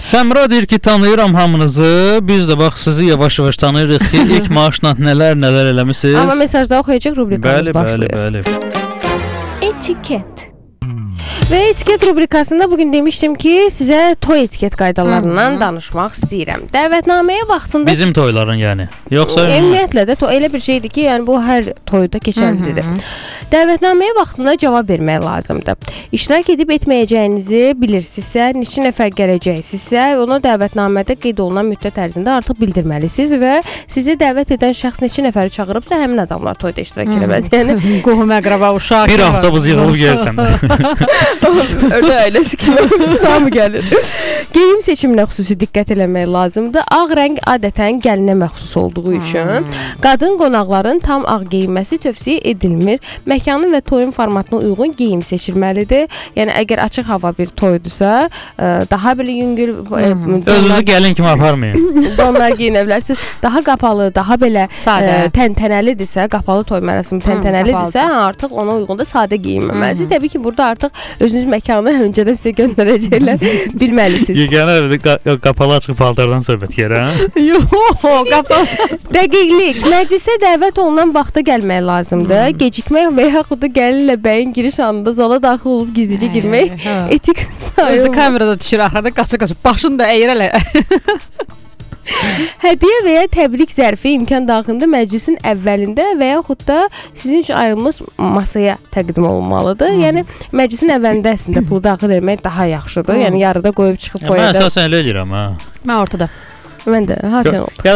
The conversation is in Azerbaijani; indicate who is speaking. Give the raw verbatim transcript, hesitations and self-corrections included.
Speaker 1: Səmra deyir ki, tanıyıram hamınızı. Biz də bax sizi yavaş-yavaş tanıyırıq ki, ilk maaşla nələr nələr eləmisiniz.
Speaker 2: Amma mesajda oxuyacaq rubrikamız
Speaker 1: bəli,
Speaker 2: başlayır.
Speaker 1: Bəli, bəli.
Speaker 3: Etiket.
Speaker 2: Və etiket rubrikasında bugün demişdim ki, sizə toy etiket qaydalarından Hı-hı. danışmaq istəyirəm. Dəvətnaməyə vaxtında...
Speaker 1: Bizim toyların yəni. Yoxsa...
Speaker 2: Ümumiyyətlə də to elə bir şeydir ki, yəni bu hər toyda keçərlidir. Dəvətnaməyə vaxtında cavab vermək lazımdır. İştirak edib etməyəcəyinizi bilirsinizsə, neçə nəfər gələcəksinizsə, onu dəvətnamədə qeyd olunan müddət ərzində artıq bildirməlisiniz və sizi dəvət edən şəxs neçə nəfəri çağırıbsa, həmin adamlar toyda iştirak eləməz. Yəni
Speaker 4: qohum əqrəba uşaq.
Speaker 1: Bir avtobus yığılıb gəlsən.
Speaker 2: Orada ailəsi kimi hamı gəlir. Geyim seçiminə xüsusi diqqət eləmək lazımdır. Ağ rəng adətən gəlinə məxsus olduğu üçün qadın qonaqların tam ağ geyinməsi tövsiyə edilmir. Məkanın və toyun formatına uyğun geyim seçilməlidir. Yəni əgər açıq hava bir toydursa, daha belə yüngül
Speaker 1: özünüzü gəlin kimi aparmayın.
Speaker 2: Donlar geyinə bilərsiniz. Daha qapalı, daha belə ə, təntənəlidirsə, qapalı toy mərasimi təntənəlidirsə, artıq ona uyğun da sadə geyinməməlisiniz. Təbii ki, burada artıq özünüz məkanı öncədən sizə göndərəcəklər, bilməlisiniz.
Speaker 1: Yeganə qapalı açıq paltardan söhbət gedir, hə?
Speaker 4: Yox, qapalı.
Speaker 2: Dəqiqlik. Məclisə dəvət olunan vaxta gəlmək lazımdır. Gecikmək və yaxud da gəlinlə bəyin giriş anında zala daxil olub gizlicə girmək etik sayılmır.
Speaker 4: Özü kamerada düşür axırda qaça-qaça başını da əyir elə.
Speaker 2: Hədiyyə və ya təbrik zərfi imkan daxilində məclisin əvvəlində və yaxud da sizin üçün ayrılmış masaya təqdim olunmalıdır. Hmm. Yəni məclisin əvvəlində əslində pulu daxil etmək daha yaxşıdır. Hmm. Yəni yarıda qoyub çıxıb foyada.
Speaker 1: Mən əsasən elə edirəm, ha.
Speaker 4: Mən ortada.
Speaker 2: Mən də, ha sən ol.
Speaker 1: Ya